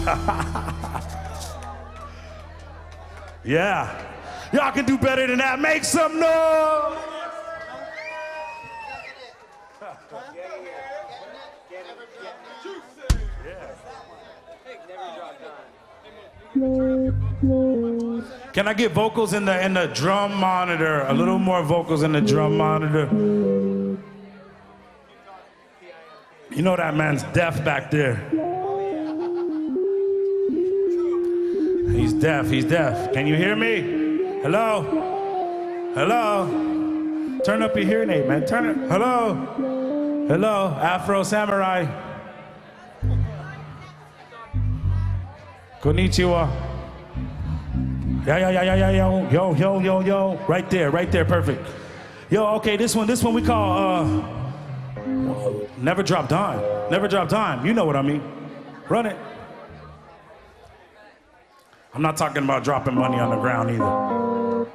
Yeah. Y'all can do better than that. Make some noise. Can I get vocals in the drum monitor? A little more vocals in the drum monitor. You know that man's deaf back there. He's deaf, he's deaf. Can you hear me? Hello? Hello? Turn up your hearing aid, man. Turn it. Hello? Hello? Afro Samurai. Konnichiwa. Yo. Right there, perfect. Yo, okay, this one we call, Never Drop Dime. Never Drop Dime, you know what I mean. Run it. I'm not talking about dropping money on the ground either.